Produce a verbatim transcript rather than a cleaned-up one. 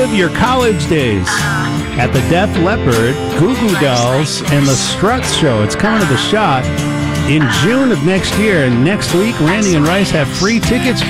relive your college days at the Def Leppard, Goo Goo Dolls, and the Struts show. It's coming to the Shot in June of next year. And next week, Randy and Rice have free tickets